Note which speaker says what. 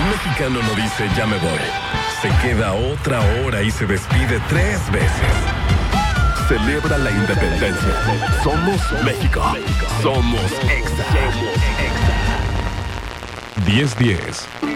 Speaker 1: Un mexicano no dice ya me voy. Se queda otra hora y se despide 3 veces. Celebra la independencia. Somos México. Somos Exa. 10-10.